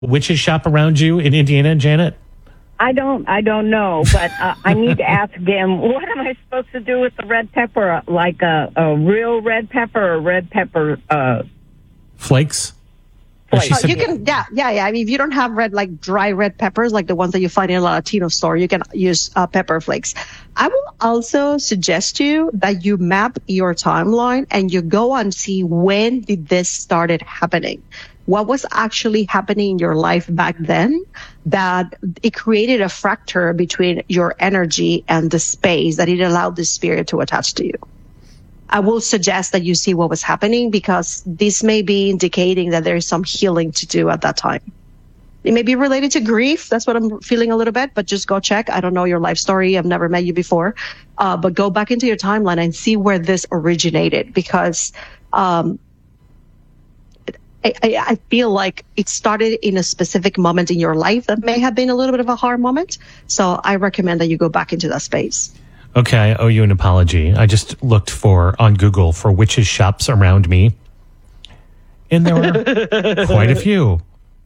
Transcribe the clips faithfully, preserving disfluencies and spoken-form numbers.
witches shop around you in Indiana, Janet? I don't, I don't know, but uh, I need to ask him, what am I supposed to do with the red pepper? Like a, a real red pepper or red pepper uh, flakes? flakes? Oh, you can, yeah, yeah, yeah. I mean, if you don't have red, like dry red peppers, like the ones that you find in a Latino store, you can use uh, pepper flakes. I will also suggest you that you map your timeline and you go and see when did this started happening. What was actually happening in your life back then that it created a fracture between your energy and the space that it allowed the spirit to attach to you. I will suggest that you see what was happening because this may be indicating that there is some healing to do at that time. It may be related to grief. That's what I'm feeling a little bit, but just go check. I don't know your life story. I've never met you before. Uh, but go back into your timeline and see where this originated because, um, I, I feel like it started in a specific moment in your life that may have been a little bit of a hard moment. So I recommend that you go back into that space. Okay, I owe you an apology. I just looked for on Google for witches shops around me, and there were quite a few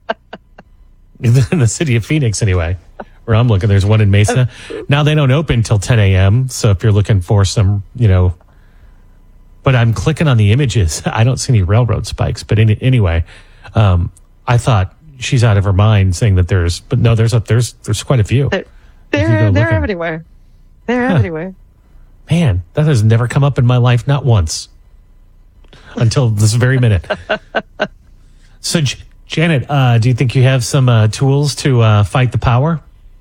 in the city of Phoenix. Anyway, where I'm looking, there's one in Mesa. Now they don't open till ten a.m. So if you're looking for some, you know. But I'm clicking on the images. I don't see any railroad spikes. But any, anyway, um, I thought she's out of her mind saying that there's, but no, there's a, there's there's quite a few. They're they're, they're everywhere. They're huh. everywhere. Man, that has never come up in my life, not once, until this very minute. So, J- Janet, uh, do you think you have some uh, tools to uh, fight the power?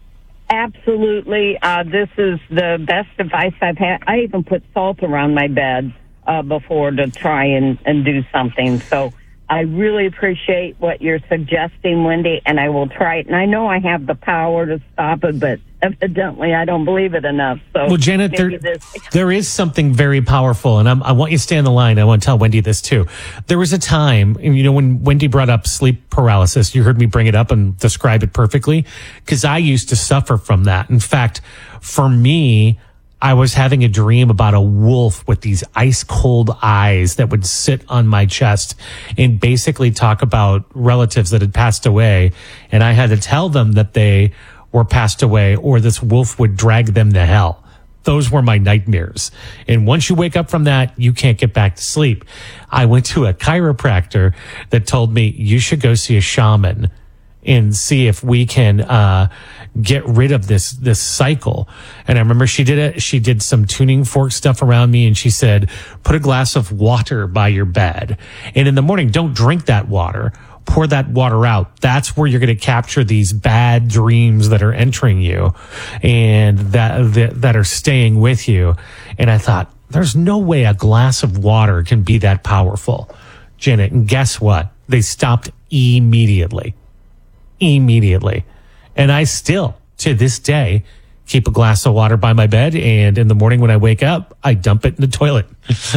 Absolutely. Uh, this is the best advice I've had. I even put salt around my bed. Uh, before to try and, and do something. So I really appreciate what you're suggesting, Wendy, and I will try it. And I know I have the power to stop it, but evidently I don't believe it enough. So, well, Janet, there, there is something very powerful, and I'm, I want you to stay on the line. I want to tell Wendy this too. There was a time, and you know, when Wendy brought up sleep paralysis, you heard me bring it up and describe it perfectly, because I used to suffer from that. In fact, for me, I was having a dream about a wolf with these ice cold eyes that would sit on my chest and basically talk about relatives that had passed away. And I had to tell them that they were passed away or this wolf would drag them to hell. Those were my nightmares. And once you wake up from that, you can't get back to sleep. I went to a chiropractor that told me you should go see a shaman and see if we can uh get rid of this this cycle. And I remember she did it. She did some tuning fork stuff around me, and she said, put a glass of water by your bed. And in the morning, don't drink that water. Pour that water out. That's where you're going to capture these bad dreams that are entering you and that, that that are staying with you. And I thought, there's no way a glass of water can be that powerful, Janet. And guess what? They stopped immediately. Immediately. And I still, to this day, keep a glass of water by my bed. And in the morning when I wake up, I dump it in the toilet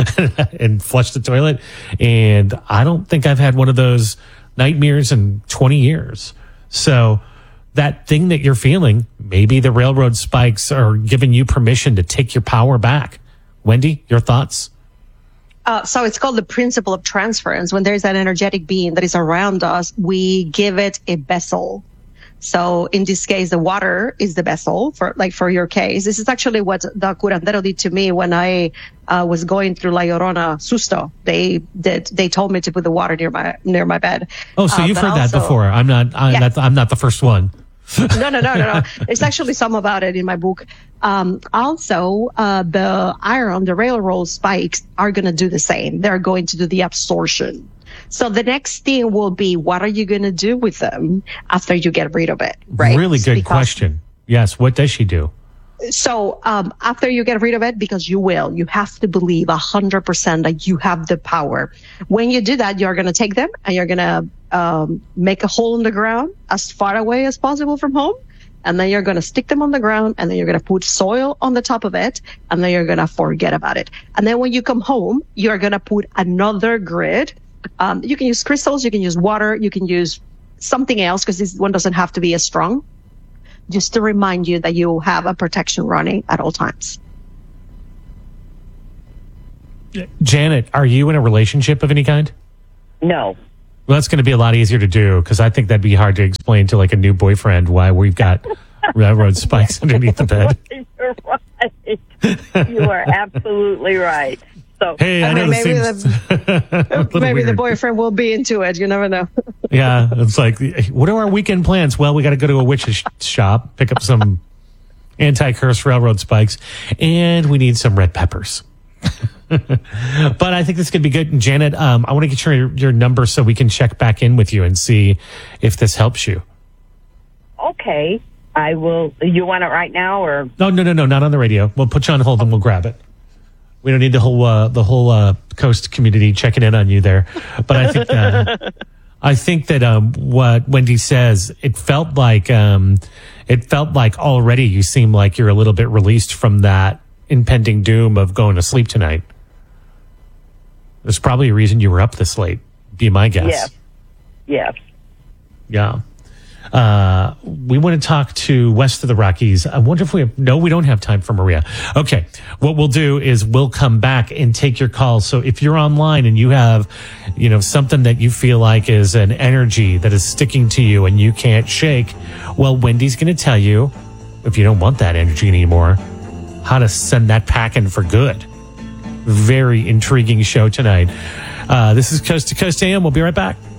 and flush the toilet. And I don't think I've had one of those nightmares in twenty years. So that thing that you're feeling, maybe the railroad spikes are giving you permission to take your power back. Wendy, your thoughts? Uh, so it's called the principle of transference. When there's an energetic being that is around us, we give it a vessel. So in this case, the water is the vessel for, like for your case. This is actually what the curandero did to me when I uh, was going through La Llorona susto. They did. They told me to put the water near my near my bed. Oh, so uh, you've heard also, that before? I'm not. I'm, yeah. not, I'm not the first one. no, no, no, no, no. There's actually some about it in my book. Um, also, uh, the iron, the railroad spikes are going to do the same. They're going to do the absorption. So the next thing will be, what are you going to do with them after you get rid of it? Right? Really good because, question. Yes. What does she do? So um, after you get rid of it, because you will, you have to believe one hundred percent that you have the power. When you do that, you're going to take them and you're going to um, make a hole in the ground as far away as possible from home. And then you're going to stick them on the ground, and then you're going to put soil on the top of it, and then you're going to forget about it. And then when you come home, you're going to put another grid. Um, you can use crystals, you can use water, you can use something else, because this one doesn't have to be as strong, just to remind you that you have a protection running at all times. Janet, are you in a relationship of any kind? No. Well, that's going to be a lot easier to do because I think that'd be hard to explain to like a new boyfriend why we've got railroad spikes underneath the bed. You're right. You are absolutely right. So hey, I, I know mean, maybe, seems the, maybe the boyfriend will be into it. You never know. Yeah, it's like, what are our weekend plans? Well, we got to go to a witch's shop, pick up some anti-curse railroad spikes, and we need some red peppers. But I think this could be good. And Janet, um, I want to get your your number so we can check back in with you and see if this helps you. Okay, I will. You want it right now, or no? No, no, no, not on the radio. We'll put you on hold and we'll grab it. We don't need the whole uh, the whole uh, coast community checking in on you there. But I think uh, I think that um, what Wendy says, it felt like um, it felt like already you seem like you're a little bit released from that impending doom of going to sleep tonight. There's probably a reason you were up this late. Be my guess. Yes. Yes. Yeah. Uh, we want to talk to west of the Rockies. I wonder if we have, no, we don't have time for Maria. Okay. What we'll do is we'll come back and take your calls. So if you're online and you have, you know, something that you feel like is an energy that is sticking to you and you can't shake, well, Wendy's going to tell you, if you don't want that energy anymore, how to send that packing for good. Very intriguing show tonight. Uh, this is Coast to Coast A M. We'll be right back.